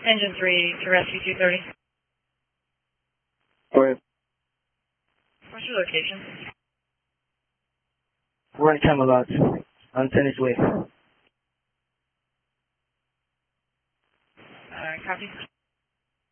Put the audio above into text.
Engine 3 to rescue 230. Go ahead. What's your location? We're in Camelot, on Tennis Way. Copy.